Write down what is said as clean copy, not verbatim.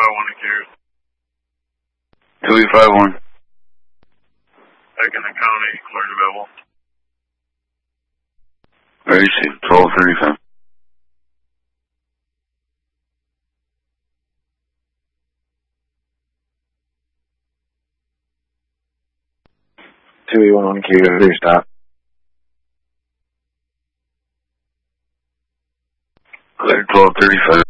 251 accused. 2851. Taking the county, cleared available. Very safe, 1235. (281 Q, clear stop. Clear 1235.